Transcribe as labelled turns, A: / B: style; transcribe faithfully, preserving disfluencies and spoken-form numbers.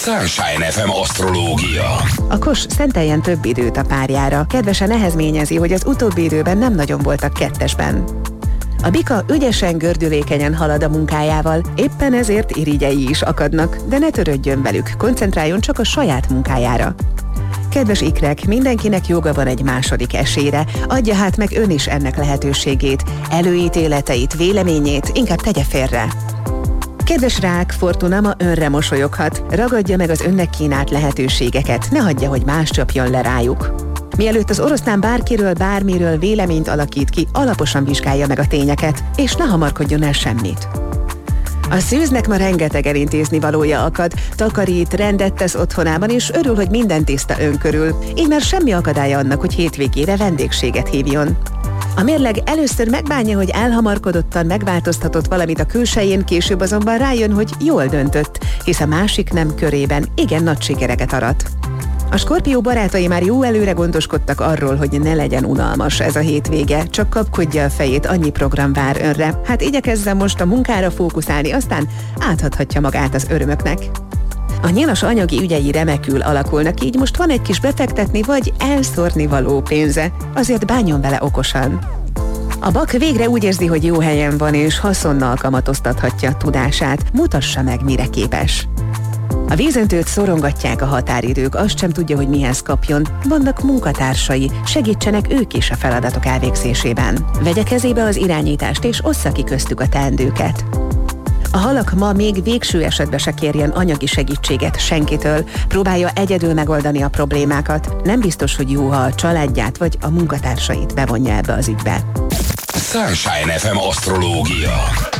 A: Sunshine ef em asztrológia.
B: A Kos szenteljen több időt a párjára. Kedvesen nehezményezi, hogy az utóbbi időben nem nagyon voltak kettesben. A Bika ügyesen, gördülékenyen halad a munkájával, éppen ezért irigyei is akadnak, de ne törődjön velük, koncentráljon csak a saját munkájára. Kedves ikrek, mindenkinek joga van egy második esélyre, adja hát meg ön is ennek lehetőségét, előítéleteit, véleményét inkább tegye félre. Kedves rák, Fortuna ma önre mosolyoghat, ragadja meg az önnek kínált lehetőségeket, ne hagyja, hogy más csapjon le rájuk. Mielőtt az oroszlán bárkiről, bármiről véleményt alakít ki, alaposan vizsgálja meg a tényeket, és ne hamarkodjon el semmit. A szűznek ma rengeteg elintézni valója akad, takarít, rendet tesz otthonában, és örül, hogy minden tiszta ön körül, így már semmi akadálya annak, hogy hétvégére vendégséget hívjon. A mérleg először megbánja, hogy elhamarkodottan megváltoztatott valamit a külsején, később azonban rájön, hogy jól döntött, hisz a másik nem körében igen nagy sikereket arat. A Skorpió barátai már jó előre gondoskodtak arról, hogy ne legyen unalmas ez a hétvége, csak kapkodja a fejét, annyi program vár önre. Hát igyekezzen most a munkára fókuszálni, aztán átadhatja magát az örömöknek. A nyilas anyagi ügyei remekül alakulnak, így most van egy kis befektetni vagy elszórni való pénze, azért bánjon vele okosan. A Bak végre úgy érzi, hogy jó helyen van, és haszonnal kamatoztathatja tudását, mutassa meg, mire képes. A vízöntőt szorongatják a határidők, azt sem tudja, hogy mihez kapjon. Vannak munkatársai, segítsenek ők is a feladatok elvégzésében. Vegye kezébe az irányítást, és ossza ki köztük a teendőket. A halak ma még végső esetben se kérjen anyagi segítséget senkitől, próbálja egyedül megoldani a problémákat. Nem biztos, hogy jó, ha a családját vagy a munkatársait bevonja ebbe az ügybe.
A: Sunshine ef em asztrológia.